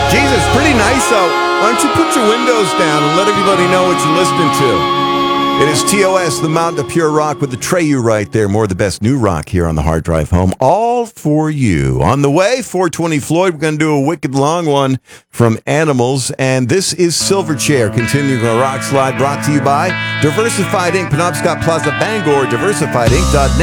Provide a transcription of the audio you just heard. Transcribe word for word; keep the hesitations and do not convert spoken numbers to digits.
Jesus, pretty nice out. Why don't you put your windows down and let everybody know what you're listening to? It is T O S, the Mountain of Pure Rock, with the Treyu right there. More of the best new rock here on the Hard Drive Home. All for you. On the way, four twenty Floyd. We're going to do a wicked long one from Animals. And this is Silverchair, continuing our rock slide, brought to you by Diversified Incorporated. Penobscot Plaza, Bangor, diversified inc dot net.